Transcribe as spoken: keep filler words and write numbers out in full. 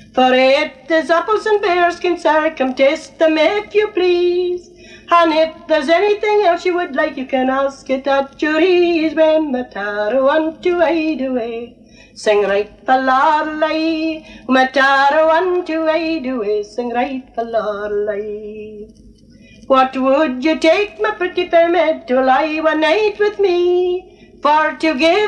For it is apples and bears can sir, come taste them if you please. And if there's anything else you would like, you can ask it at your ease. When the taro want to hide away, sing right for lorelei. When the taro want to hide away, sing right for lorelei. What would you take, my pretty fair maid, to lie one night with me? For to give